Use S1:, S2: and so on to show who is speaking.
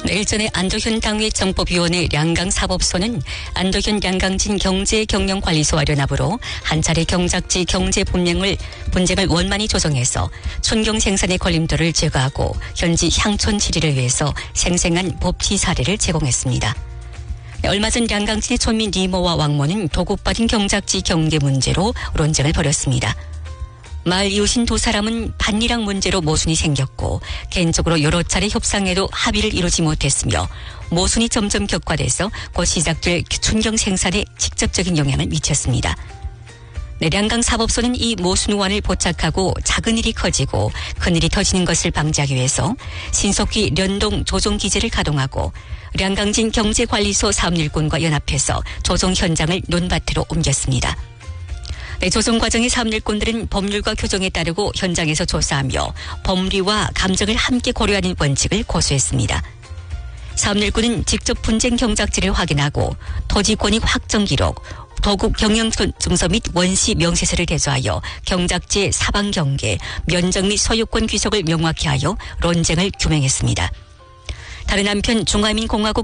S1: 일전에 안도현 당외정법위원회 량강사법소는 안도현 량강진 경제경영관리소와 연합으로 한 차례 경작지 경제분쟁을 원만히 조정해서 촌경 생산의 걸림돌을 제거하고 현지 향촌 지리를 위해서 생생한 법치 사례를 제공했습니다. 얼마 전 량강진의 촌민 리모와 왕모는 도급받은 경작지 경계 문제로 논쟁을 벌였습니다. 마을 이웃인 두 사람은 반리랑 문제로 모순이 생겼고 개인적으로 여러 차례 협상에도 합의를 이루지 못했으며 모순이 점점 격화돼서 곧 시작될 촌경 생산에 직접적인 영향을 미쳤습니다. 량강 사법소는 이 모순 우환을 포착하고 작은 일이 커지고 큰 일이 터지는 것을 방지하기 위해서 신속히 연동 조정 기제를 가동하고 량강진 경제관리소 사업일꾼과 연합해서 조정 현장을 논밭으로 옮겼습니다. 조정 과정의 사업일꾼들은 법률과 규정에 따르고 현장에서 조사하며 법리와 감정을 함께 고려하는 원칙을 고수했습니다. 사업일꾼은 직접 분쟁 경작지를 확인하고 토지권익 확정 기록, 도급 경영증서 및 원시 명세서를 대조하여 경작지의 사방 경계, 면적 및 소유권 귀속을 명확히 하여 논쟁을 규명했습니다. 다른 한편 중화민공화국